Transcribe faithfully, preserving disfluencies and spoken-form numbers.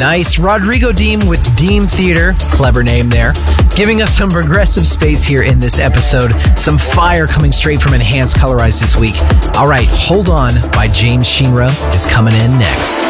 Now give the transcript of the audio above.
Nice. Rodrigo Deem with Deem Theater. Clever name there. Giving us some progressive space here in this episode. Some fire coming straight from Enhanced Colorize this week. All right, Hold On by James Shinra is coming in next.